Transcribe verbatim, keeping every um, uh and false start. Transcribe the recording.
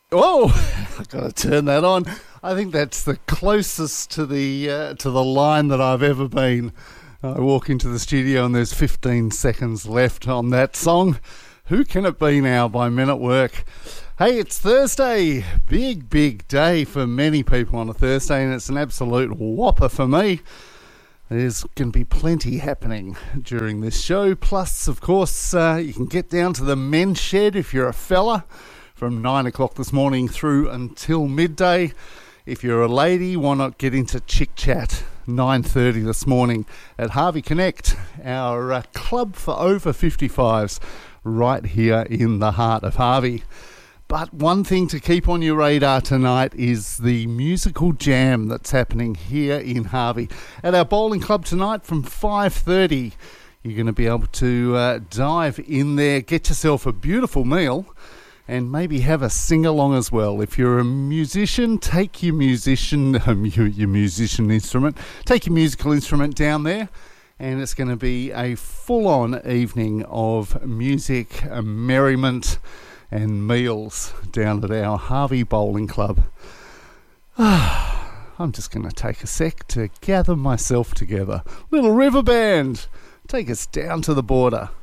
Oh, I've got to turn that on. I think that's the closest to the uh, to the line that I've ever been. I walk into the studio and there's fifteen seconds left on that song. Who Can It Be Now by Men at Work. Hey, it's Thursday. Big, big day for many people on a Thursday, and it's an absolute whopper for me. There's going to be plenty happening during this show. Plus, of course, uh, you can get down to the men's shed if you're a fella from nine o'clock this morning through until midday. If you're a lady, why not get into Chick Chat nine thirty this morning at Harvey Connect, our uh, club for over fifty-fives right here in the heart of Harvey. But one thing to keep on your radar tonight is the musical jam that's happening here in Harvey. At our bowling club tonight from five thirty, you're going to be able to uh, dive in there, get yourself a beautiful meal, and maybe have a sing-along as well. If you're a musician, take your musician, um, your, your musician instrument, take your musical instrument down there, and it's going to be a full-on evening of music, uh, merriment, and meals down at our Harvey Bowling Club. I'm just going to take a sec to gather myself together. Little River Band, take us down to the border.